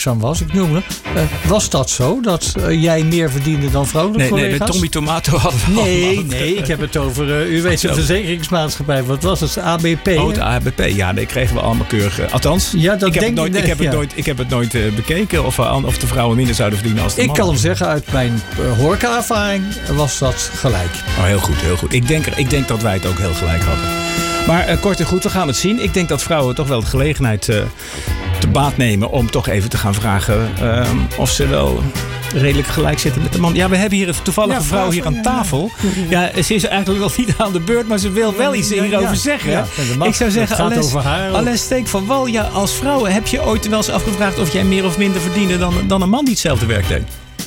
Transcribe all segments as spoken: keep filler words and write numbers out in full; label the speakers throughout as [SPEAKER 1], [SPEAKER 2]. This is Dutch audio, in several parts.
[SPEAKER 1] werkzaam was, ik noem het. Uh, was dat zo? Dat uh, jij meer verdiende dan vrouwelijke
[SPEAKER 2] nee,
[SPEAKER 1] collega's?
[SPEAKER 2] Nee, met Tommy Tomato hadden we
[SPEAKER 1] Nee,
[SPEAKER 2] allemaal.
[SPEAKER 1] nee, ik heb het over, uh, u weet, de verzekeringsmaatschappij. Wat was het? A B P?
[SPEAKER 2] Oh, het A B P. Ja, nee, kregen we allemaal keurig. Uh, althans,
[SPEAKER 1] ja, dat
[SPEAKER 2] ik, heb
[SPEAKER 1] denk
[SPEAKER 2] nooit,
[SPEAKER 1] ik,
[SPEAKER 2] ik, heb
[SPEAKER 1] ja.
[SPEAKER 2] het nooit, ik heb het nooit uh, bekeken of, uh, of de vrouwen minder zouden verdienen als de
[SPEAKER 1] ik
[SPEAKER 2] mannen.
[SPEAKER 1] kan zeggen, uit mijn uh, horeca-ervaring was dat gelijk.
[SPEAKER 2] Oh, heel goed, heel goed. Ik denk, ik denk dat wij het ook heel gelijk hadden. Maar uh, kort en goed, we gaan het zien. Ik denk dat vrouwen toch wel de gelegenheid uh, te baat nemen om toch even te gaan vragen uh, of ze wel redelijk gelijk zitten met de man. Ja, we hebben hier een toevallige ja, vrouw hier aan ja, tafel. Ja. ja, ze is eigenlijk wel niet aan de beurt, maar ze wil wel iets ja, hierover ja, zeggen. Ja, mag, ik zou zeggen, Alès, Alès Steek van Wal, ja, als vrouw heb je ooit wel eens afgevraagd of jij meer of minder verdiende dan, dan een man die hetzelfde werk deed?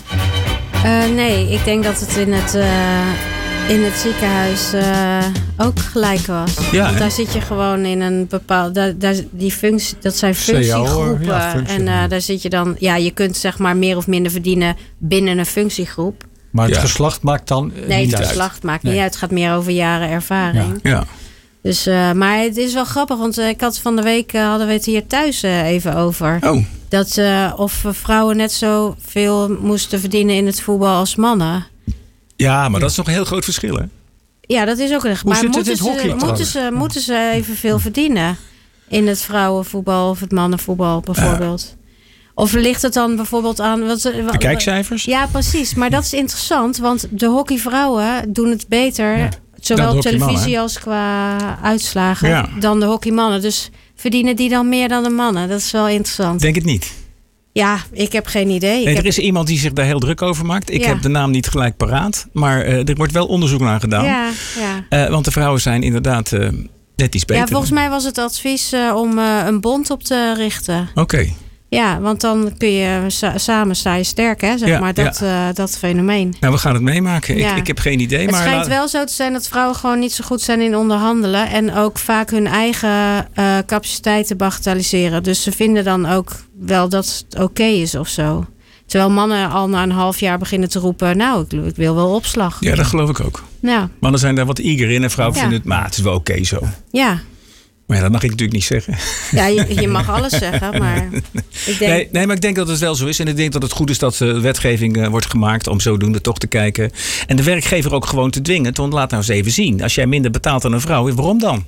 [SPEAKER 3] Uh, nee, ik denk dat het in het... Uh... in het ziekenhuis uh, ook gelijk was.
[SPEAKER 2] Ja,
[SPEAKER 3] Want daar zit je gewoon in een bepaald... Daar, daar, die functie, dat zijn functiegroepen. Ja, functie. En uh, daar zit je dan... Ja, je kunt zeg maar meer of minder verdienen binnen een functiegroep.
[SPEAKER 1] Maar het
[SPEAKER 2] ja.
[SPEAKER 1] geslacht maakt dan uh,
[SPEAKER 3] nee,
[SPEAKER 1] niet
[SPEAKER 3] het
[SPEAKER 1] uit.
[SPEAKER 3] geslacht maakt
[SPEAKER 1] nee.
[SPEAKER 3] niet uit. Het gaat meer over jaren ervaring.
[SPEAKER 2] Ja. ja.
[SPEAKER 3] Dus, uh, maar het is wel grappig, want uh, ik had van de week uh, hadden we het hier thuis uh, even over.
[SPEAKER 2] Oh.
[SPEAKER 3] Dat uh, of vrouwen net zoveel moesten verdienen in het voetbal als mannen.
[SPEAKER 2] Ja, maar dat is nog een heel groot verschil, hè?
[SPEAKER 3] Ja, dat is ook een. Maar moeten ze,
[SPEAKER 1] hockey,
[SPEAKER 3] moeten, ze, moeten ze evenveel verdienen in het vrouwenvoetbal of het mannenvoetbal bijvoorbeeld? Ja. Of ligt het dan bijvoorbeeld aan... Wat,
[SPEAKER 2] de wat, kijkcijfers?
[SPEAKER 3] Ja, precies. Maar dat is interessant, want de hockeyvrouwen doen het beter... Ja. Zowel op televisie als qua uitslagen ja. dan de hockeymannen. Dus verdienen die dan meer dan de mannen? Dat is wel interessant.
[SPEAKER 2] Denk het niet.
[SPEAKER 3] Ja, ik heb geen idee. Ik
[SPEAKER 2] nee,
[SPEAKER 3] heb...
[SPEAKER 2] Er is iemand die zich daar heel druk over maakt. Ik
[SPEAKER 3] ja.
[SPEAKER 2] heb de naam niet gelijk paraat. Maar uh, er wordt wel onderzoek naar gedaan.
[SPEAKER 3] Ja, ja.
[SPEAKER 2] Uh, want de vrouwen zijn inderdaad uh, net iets beter.
[SPEAKER 3] Ja, volgens mij was het advies uh, om uh, een bond op te richten.
[SPEAKER 2] Oké. Okay.
[SPEAKER 3] Ja, want dan kun je sa- samen sta je sterk, hè, zeg ja, maar, dat, ja. uh, dat fenomeen.
[SPEAKER 2] Nou, we gaan het meemaken.
[SPEAKER 3] Ja.
[SPEAKER 2] Ik, ik heb geen idee.
[SPEAKER 3] Het
[SPEAKER 2] maar
[SPEAKER 3] schijnt
[SPEAKER 2] laat...
[SPEAKER 3] wel zo te zijn dat vrouwen gewoon niet zo goed zijn in onderhandelen. En ook vaak hun eigen uh, capaciteiten bagatelliseren. Dus ze vinden dan ook wel dat het oké okay is of zo. Terwijl mannen al na een half jaar beginnen te roepen... nou, ik, ik wil wel opslag.
[SPEAKER 2] Ja, dat geloof ik ook.
[SPEAKER 3] Ja.
[SPEAKER 2] Mannen zijn daar wat eager in en vrouwen
[SPEAKER 3] ja.
[SPEAKER 2] vinden het... maar het is wel oké okay zo.
[SPEAKER 3] Ja.
[SPEAKER 2] Maar ja, dat mag ik natuurlijk niet zeggen.
[SPEAKER 3] Ja, je, je mag alles zeggen, maar ik denk...
[SPEAKER 2] Nee, nee, maar ik denk dat het wel zo is. En ik denk dat het goed is dat uh, wetgeving uh, wordt gemaakt om zodoende toch te kijken. En de werkgever ook gewoon te dwingen. Want laat nou eens even zien. Als jij minder betaalt dan een vrouw, waarom dan?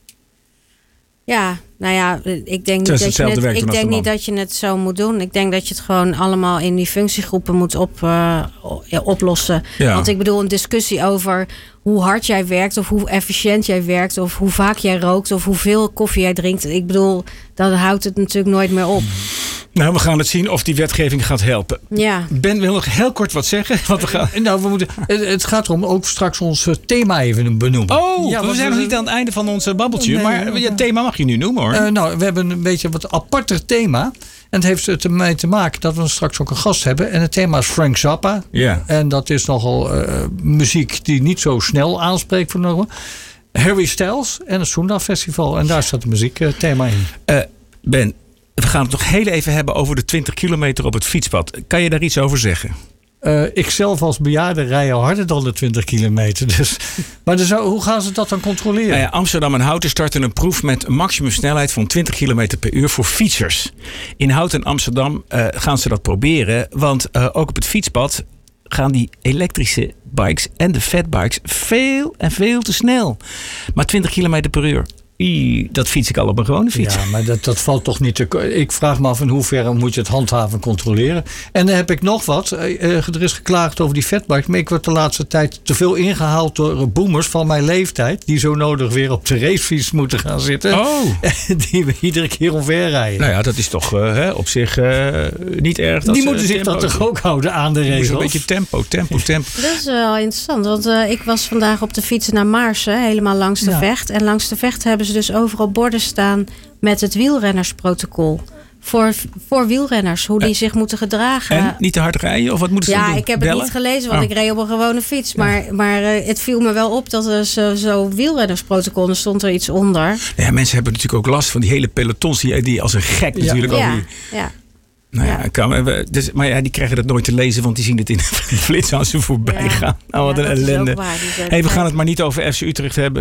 [SPEAKER 3] Ja, nou ja, ik denk, niet dat, je het, ik denk niet dat je het zo moet doen. Ik denk dat je het gewoon allemaal in die functiegroepen moet op, uh, oplossen. Ja. Want ik bedoel, een discussie over hoe hard jij werkt... of hoe efficiënt jij werkt... of hoe vaak jij rookt... of hoeveel koffie jij drinkt. Ik bedoel, dan houdt het natuurlijk nooit meer op.
[SPEAKER 2] Nou, we gaan het zien of die wetgeving gaat helpen.
[SPEAKER 3] Ja.
[SPEAKER 2] Ben wil nog heel kort wat zeggen. Want we gaan...
[SPEAKER 1] nou, we moeten, het gaat erom ook straks ons thema even benoemen.
[SPEAKER 2] Oh, ja, we zijn nog niet aan het einde van ons babbeltje. Nee, maar het thema mag je nu noemen, hoor.
[SPEAKER 1] Uh, nou, we hebben een beetje wat aparter thema. En het heeft ermee te maken dat we straks ook een gast hebben. En het thema is Frank Zappa.
[SPEAKER 2] Ja.
[SPEAKER 1] En dat is nogal uh, muziek die niet zo snel aanspreekt voor nog. Harry Styles en het Soenda Festival. En daar staat het muziekthema in.
[SPEAKER 2] Uh, Ben, we gaan het nog heel even hebben over de twintig kilometer op het fietspad. Kan je daar iets over zeggen?
[SPEAKER 1] Uh, ik zelf als bejaarde rij al harder dan de twintig kilometer. Dus. Maar dus, hoe gaan ze dat dan controleren?
[SPEAKER 2] Nou ja, Amsterdam en Houten starten een proef met een maximumsnelheid van twintig kilometer per uur voor fietsers. In Houten en Amsterdam uh, gaan ze dat proberen. Want uh, ook op het fietspad gaan die elektrische bikes en de fatbikes veel en veel te snel. Maar twintig kilometer per uur. Dat fiets ik al op een gewone fiets.
[SPEAKER 1] Ja, maar dat, dat valt toch niet te... Ik vraag me af in hoeverre moet je het handhaven en controleren. En dan heb ik nog wat. Er is geklaagd over die fatbike. Maar ik word de laatste tijd te veel ingehaald door boomers van mijn leeftijd. Die zo nodig weer op de racefiets moeten gaan zitten.
[SPEAKER 2] Oh.
[SPEAKER 1] Die we iedere keer omver rijden.
[SPEAKER 2] Nou ja, dat is toch uh, hè, op zich uh, niet erg. Dat
[SPEAKER 1] die moeten zich dat toch ook houden aan de regels.
[SPEAKER 2] Een beetje tempo, tempo, tempo.
[SPEAKER 3] Dat is wel interessant. Want uh, ik was vandaag op de fiets naar Maarsen. Helemaal langs de ja. Vecht. En langs de Vecht hebben ze dus overal borden staan met het wielrennersprotocol. Voor, voor wielrenners, hoe die uh, zich moeten gedragen.
[SPEAKER 2] En niet te hard rijden? Of wat moeten ze
[SPEAKER 3] ja,
[SPEAKER 2] doen?
[SPEAKER 3] Ik heb
[SPEAKER 2] Bellen?
[SPEAKER 3] het niet gelezen, want oh. ik reed op een gewone fiets. Maar, ja. maar uh, het viel me wel op dat er zo, zo wielrennersprotocol, er stond er iets onder.
[SPEAKER 2] Ja, mensen hebben natuurlijk ook last van die hele pelotons die, die als een gek ja. natuurlijk
[SPEAKER 3] ja.
[SPEAKER 2] al die...
[SPEAKER 3] Ja.
[SPEAKER 2] Nou ja, kan, dus, maar ja, die krijgen dat nooit te lezen, want die zien het in de flits als ze voorbij ja. gaan. Nou, wat ja, een ellende. Waar, hey, we gaan het maar niet over F C Utrecht hebben.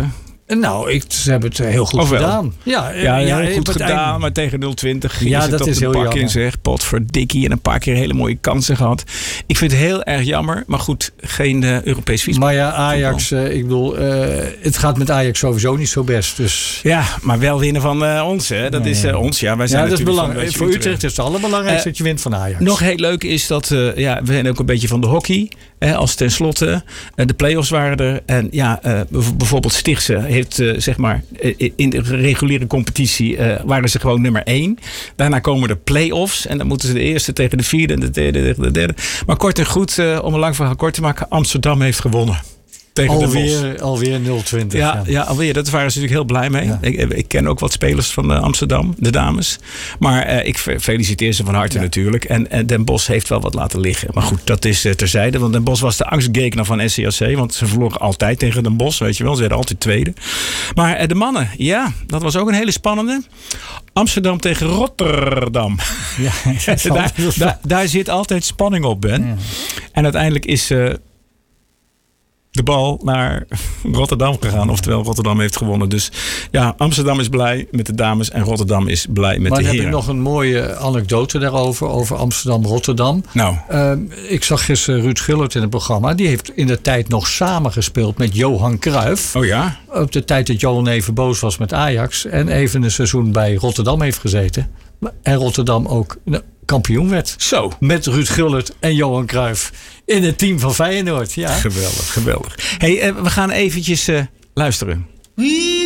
[SPEAKER 1] Nou, ik, ze hebben het heel goed
[SPEAKER 2] Ofwel.
[SPEAKER 1] gedaan.
[SPEAKER 2] Ja, ja, ja heel goed gedaan, eind... maar tegen nul twintig ging
[SPEAKER 1] ja,
[SPEAKER 2] ze
[SPEAKER 1] dat
[SPEAKER 2] op
[SPEAKER 1] is
[SPEAKER 2] de
[SPEAKER 1] heel
[SPEAKER 2] bak
[SPEAKER 1] jammer.
[SPEAKER 2] in, zeg. Potverdikkie en een paar keer hele mooie kansen gehad. Ik vind het heel erg jammer, maar goed, geen uh, Europees fietsbal.
[SPEAKER 1] Maar ja, Ajax, uh, ik bedoel, uh, het gaat met Ajax sowieso niet zo best. Dus...
[SPEAKER 2] Ja, maar wel winnen van uh, ons, hè. Dat nee. is uh, ons, ja. Wij zijn
[SPEAKER 1] ja, dat is belangrijk.
[SPEAKER 2] Van,
[SPEAKER 1] voor Utrecht, Utrecht is het allerbelangrijkste uh, dat je wint van Ajax.
[SPEAKER 2] Nog heel leuk is dat, uh, ja, we zijn ook een beetje van de hockey. Hè, als tenslotte uh, de play-offs waren er. En ja, uh, bijvoorbeeld Stichtse heeft, uh, zeg maar, in de reguliere competitie uh, waren ze gewoon nummer één. Daarna komen de play-offs. En dan moeten ze de eerste tegen de vierde en de derde tegen de derde. Maar kort en goed, uh, om een lang verhaal kort te maken. Amsterdam heeft gewonnen.
[SPEAKER 1] Alweer, alweer nul twintig.
[SPEAKER 2] Ja, ja. ja, alweer. Dat waren ze natuurlijk heel blij mee. Ja. Ik, ik ken ook wat spelers van uh, Amsterdam, de dames. Maar uh, ik feliciteer ze van harte ja. natuurlijk. En uh, Den Bosch heeft wel wat laten liggen. Maar goed, dat is uh, terzijde. Want Den Bosch was de angstgegner van S C A C. Want ze verloren altijd tegen Den Bosch, weet je wel. Ze werden altijd tweede. Maar uh, de mannen, ja, dat was ook een hele spannende. Amsterdam tegen Rotterdam. Ja, daar, daar, daar zit altijd spanning op, Ben. Ja. En uiteindelijk is... Uh, de bal naar Rotterdam gegaan. Oftewel, Rotterdam heeft gewonnen. Dus ja, Amsterdam is blij met de dames en Rotterdam is blij met
[SPEAKER 1] maar
[SPEAKER 2] de heren.
[SPEAKER 1] Maar heb ik nog een mooie anekdote daarover, over Amsterdam-Rotterdam.
[SPEAKER 2] Nou.
[SPEAKER 1] Uh, ik zag gisteren Ruud Gullert in het programma. Die heeft in de tijd nog samengespeeld met Johan Cruijff.
[SPEAKER 2] Oh ja?
[SPEAKER 1] Op de tijd dat Johan even boos was met Ajax. En even een seizoen bij Rotterdam heeft gezeten. En Rotterdam ook kampioen werd.
[SPEAKER 2] Zo.
[SPEAKER 1] Met Ruud Gullert en Johan Cruijff in het team van Feyenoord. Ja.
[SPEAKER 2] Geweldig, geweldig. Hey, uh, we gaan eventjes uh, luisteren.